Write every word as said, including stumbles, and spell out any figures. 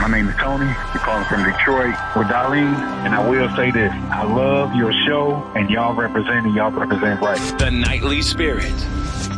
My name is Tony. I'm calling from Detroit with Darlene. And I will say this. I love your show, and y'all represent, and y'all represent right. The Nightly Spirit.